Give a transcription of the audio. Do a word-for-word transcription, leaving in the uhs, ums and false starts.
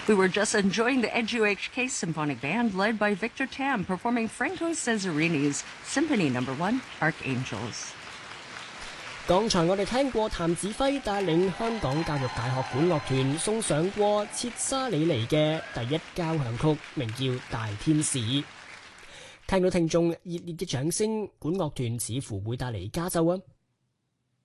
We were just enjoying the Edu H K Symphonic Band led by Victor Tam performing Franco Cesarini Symphony Number One Archangels。 剛才我哋聽過譚子輝帶領香港教育大學管樂團送上過切沙里尼嘅第一交響曲，名叫《大天使》。聽到聽眾熱烈嘅掌聲，管樂團似乎會帶嚟加州啊！